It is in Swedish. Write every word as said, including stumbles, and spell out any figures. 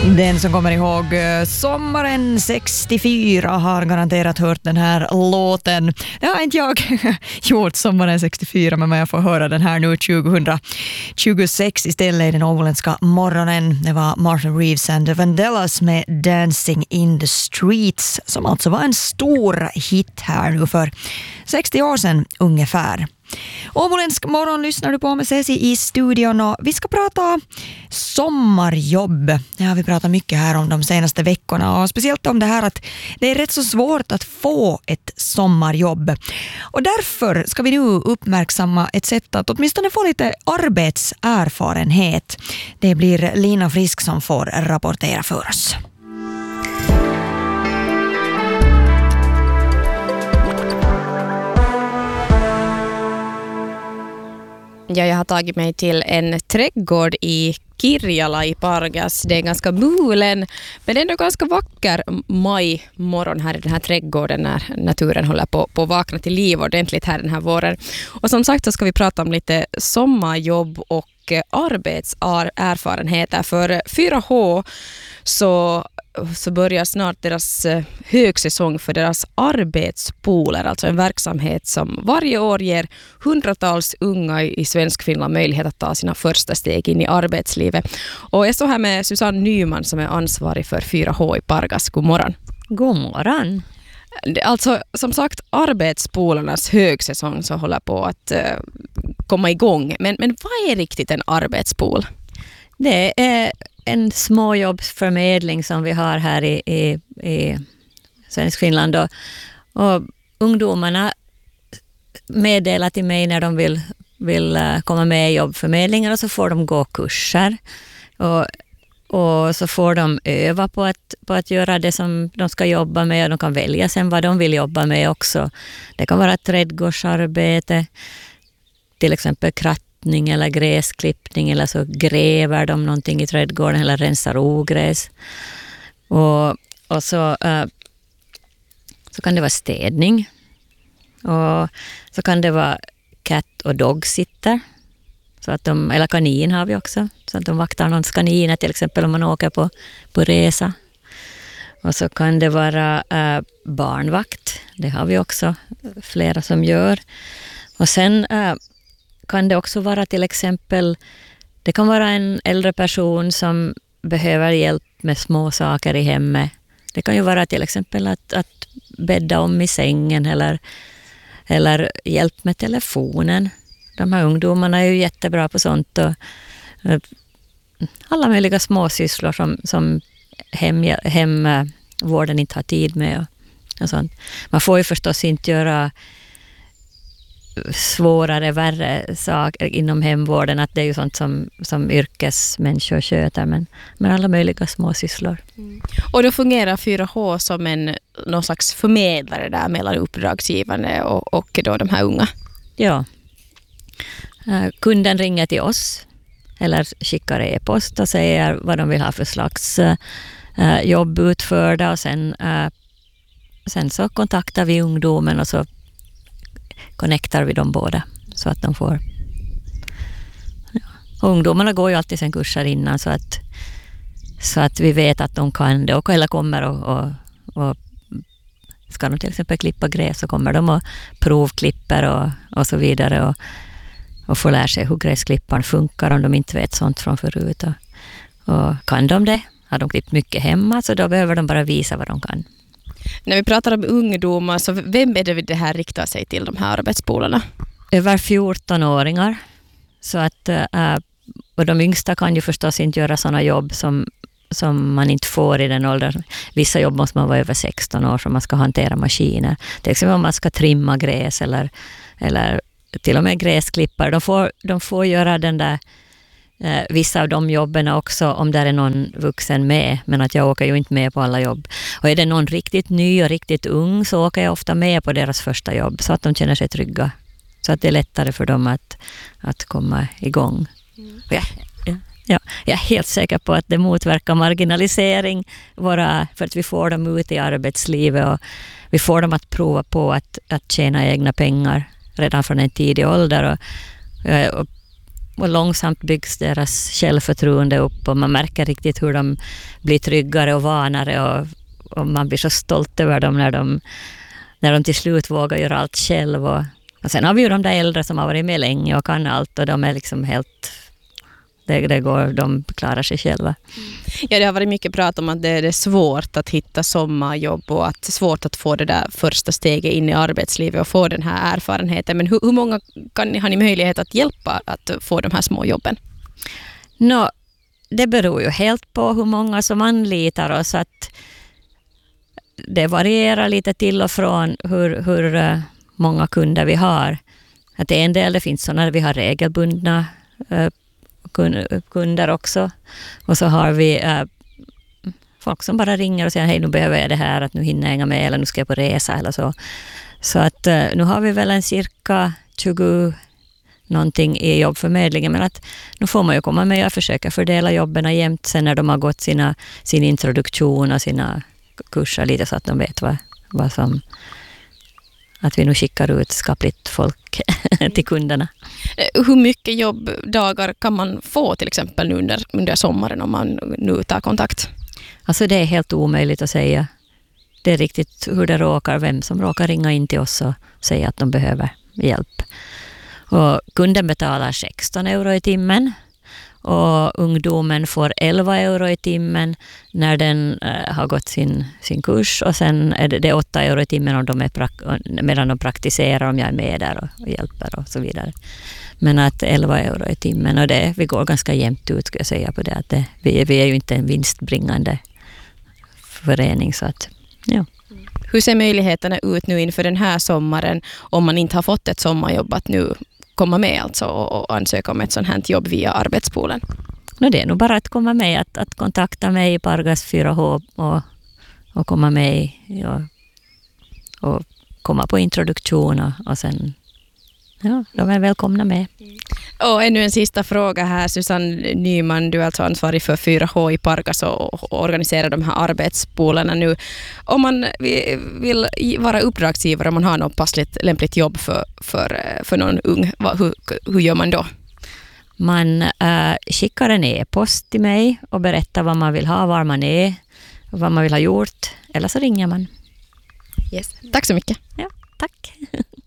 Den som kommer ihåg sommaren sextiofyra har garanterat hört den här låten. Det har inte jag gjort sommaren sextiofyra, men jag får höra den här nu tjugohundratjugosex istället i den åländska morgonen. Det var Martin Reeves and the Vandellas med Dancing in the Streets, som alltså var en stor hit här nu för sextio år sedan ungefär. Åboländsk morgon lyssnar du på med Ceci i studion, och vi ska prata sommarjobb. Det har vi pratat mycket här om de senaste veckorna, och speciellt om det här att det är rätt så svårt att få ett sommarjobb. Och därför ska vi nu uppmärksamma ett sätt att åtminstone få lite arbetserfarenhet. Det blir Lina Frisk som får rapportera för oss. Ja, jag har tagit mig till en trädgård i Kirjala i Pargas. Det är ganska mulen, men ändå ganska vacker majmorgon här i den här trädgården när naturen håller på, på att vakna till liv ordentligt här den här våren. Och som sagt så ska vi prata om lite sommarjobb och arbetserfarenheter. För fyra H så så börjar snart deras högsäsong för deras arbetspooler, alltså en verksamhet som varje år ger hundratals unga i svensk Finland möjlighet att ta sina första steg in i arbetslivet. Och jag står här med Susanne Nyman som är ansvarig för fyra H i Pargas. God morgon. God morgon. Alltså som sagt, arbetspoolernas högsäsong så håller på att uh, komma igång. Men, men vad är riktigt en arbetspool? Det är en småjobbsförmedling som vi har här i, i, i svensk Finland. Och, och ungdomarna meddelar till mig när de vill, vill komma med i jobbförmedlingen, och så får de gå kurser. Och, och så får de öva på att, på att göra det som de ska jobba med, och de kan välja sen vad de vill jobba med också. Det kan vara trädgårdsarbete, till exempel kratt eller gräsklippning, eller så gräver de någonting i trädgården eller rensar ogräs. Och, och så, uh, så kan det vara städning. Och så kan det vara cat- och dog-sitter. Så att de, eller kanin har vi också. Så att de vaktar någons kaniner till exempel om man åker på, på resa. Och så kan det vara uh, barnvakt. Det har vi också flera som gör. Och sen uh, kan det också vara till exempel, det kan vara en äldre person som behöver hjälp med små saker i hemmet. Det kan ju vara till exempel att, att bädda om i sängen, eller, eller hjälp med telefonen. De här ungdomarna är ju jättebra på sånt, och alla möjliga småsysslor som, som hem, hemvården inte har tid med och, och sånt. Man får ju förstås inte göra svårare, värre saker inom hemvården, att det är ju sånt som, som yrkesmänniskor sköter, men, men alla möjliga småsysslor. Mm. Och då fungerar fyra H som en någon slags förmedlare där mellan uppdragsgivande och, och då de här unga? Ja. Uh, kunden ringer till oss eller skickar e-post och säger vad de vill ha för slags uh, jobb utförda, och sen, uh, sen så kontaktar vi ungdomen och så connectar vi dem båda så att de får. Ja. Och ungdomarna går ju alltid sen kurser innan, så att, så att vi vet att de kan det, och eller kommer och, och, och ska de till exempel klippa gräs, så kommer de och provklipper och, och så vidare, och, och får lära sig hur gräsklipparen funkar om de inte vet sånt från förut. Och, och kan de det, har de klippt mycket hemma, så då behöver de bara visa vad de kan. När vi pratar om ungdomar, så vem är det det här riktar sig till, de här arbetspoolerna? Över fjorton-åringar. Så att, äh, och de yngsta kan ju förstås inte göra sådana jobb som, som man inte får i den åldern. Vissa jobb måste man vara över sexton år, så man ska hantera maskiner. Till exempel om man ska trimma gräs eller, eller till och med gräsklippare. De får, de får göra den där Eh, vissa av de jobben också om där är någon vuxen med, men att jag åker ju inte med på alla jobb. Och är det någon riktigt ny och riktigt ung, så åker jag ofta med på deras första jobb, så att de känner sig trygga. Så att det är lättare för dem att, att komma igång. Mm. Jag, ja, ja, jag är helt säker på att det motverkar marginalisering, våra, för att vi får dem ut i arbetslivet, och vi får dem att prova på att, att tjäna egna pengar redan från en tidig ålder. Och, och och långsamt byggs deras självförtroende upp och man märker riktigt hur de blir tryggare och vanare och, och man blir så stolt över dem när de, när de till slut vågar göra allt själv. Och, och sen har vi ju de där äldre som har varit med länge och kan allt och de är liksom helt... Det, det går, de klarar sig själva. Ja, det har varit mycket prat om att det är svårt att hitta sommarjobb och att det är svårt att få det där första steget in i arbetslivet och få den här erfarenheten. Men hur, hur många kan ni, har ni möjlighet att hjälpa att få de här små jobben? Nå, det beror ju helt på hur många som anlitar oss. Att det varierar lite till och från hur, hur många kunder vi har. Att en del det finns sådana där vi har regelbundna kunder också. Och så har vi äh, folk som bara ringer och säger hej, nu behöver jag det här, att nu hinner jag inga med eller nu ska jag på resa eller så. Så att äh, nu har vi väl en cirka tjugo någonting i jobbförmedlingen, men att nu får man ju komma med och försöka fördela jobben jämt sen när de har gått sina, sin introduktion och sina kurser lite så att de vet vad, vad som att vi nu skickar ut skapligt folk till kunderna. Hur mycket jobbdagar kan man få till exempel nu under, under sommaren om man nu tar kontakt? Alltså det är helt omöjligt att säga. Det är riktigt hur det råkar, vem som råkar ringa in till oss och säga att de behöver hjälp. Och kunden betalar sexton euro i timmen och ungdomen får elva euro i timmen när den äh, har gått sin, sin kurs och sen är det, det är åtta euro i timmen om de är prak- medan de praktiserar, om jag är med där och, och hjälper och så vidare. Men att elva euro i timmen och det, vi går ganska jämnt ut ska jag säga på det. Att det, vi, vi är ju inte en vinstbringande förening så att ja. Hur ser möjligheterna ut nu inför den här sommaren om man inte har fått ett sommarjobb att nu komma med alltså och ansöka om ett sånt här jobb via arbetspoolen? No, det är nog bara att komma med, att, att kontakta mig i Pargas fyra H och, och komma med och, och komma på introduktion och, och sen, ja, de är välkomna med. Och ännu en sista fråga här, Susanne Nyman, du är alltså ansvarig för fyra H i Pargas och, och organiserar de här arbetspoolerna nu. Om man vill vara uppdragsgivare, om man har något passligt lämpligt jobb för, för, för någon ung, vad, hur, hur gör man då? Man äh, skickar en e-post till mig och berättar vad man vill ha, var man är och vad man vill ha gjort. Eller så ringer man. Yes. Tack så mycket. Ja, tack.